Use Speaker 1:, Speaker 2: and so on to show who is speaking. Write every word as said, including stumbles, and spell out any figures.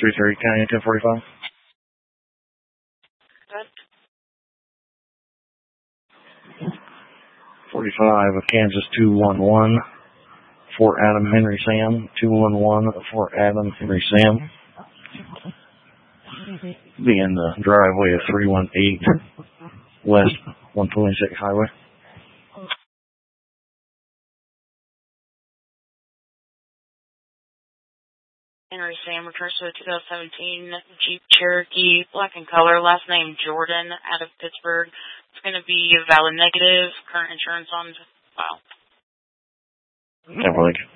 Speaker 1: three three, County ten forty-five. forty-five of Kansas two one one, Fort Adam Henry Sam, two one one, Fort Adam Henry Sam. Be in the driveway of three one eight West one twenty-six Highway.
Speaker 2: Henry Sam returns to a two thousand seventeen Jeep Cherokee, black in color, last name Jordan, out of Pittsburgh. It's going to be valid negative, current insurance on file.
Speaker 1: Never like